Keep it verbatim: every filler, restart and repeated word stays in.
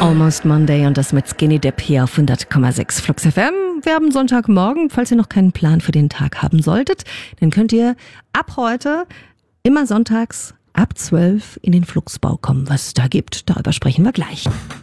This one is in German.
Almost Monday und das mit Skinny Dip hier auf hundert Komma sechs Flux F M. Wir haben Sonntagmorgen. Falls ihr noch keinen Plan für den Tag haben solltet, dann könnt ihr ab heute immer sonntags ab zwölf in den Fluxbau kommen. Was es da gibt, darüber sprechen wir gleich.